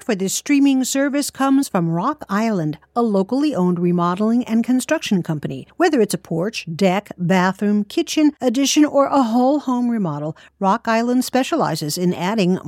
for this streaming service comes from Rock Island, a locally owned remodeling and construction company. Whether it's a porch, deck, bathroom, kitchen, addition, or a whole home remodel, Rock Island specializes in adding